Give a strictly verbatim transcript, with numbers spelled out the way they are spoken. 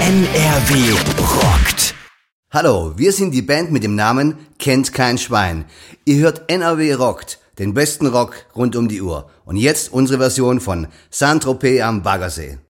N R W rockt. Hallo, wir sind die Band mit dem Namen Kennt kein Schwein. Ihr hört N R W rockt, den besten Rock rund um die Uhr. Und jetzt unsere Version von Saint-Tropez am Baggersee.